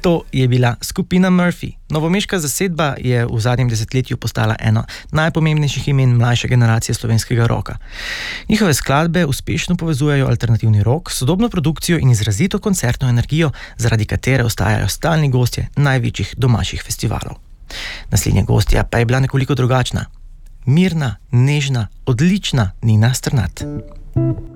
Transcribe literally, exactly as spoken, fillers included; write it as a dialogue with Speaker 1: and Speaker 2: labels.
Speaker 1: To je bila skupina Murphy. Novomeška zasedba je v zadnjem desetletju postala eno najpomembnejših imen mlajše generacije slovenskega roka. Njihove skladbe uspešno povezujejo alternativni rock, sodobno produkcijo in izrazito koncertno energijo, zaradi katere ostajajo stalni gostje največjih domačih festivalov. Naslednja gostja pa je bila nekoliko drugačna. Mirna, nežna, odlična Nina Strnad.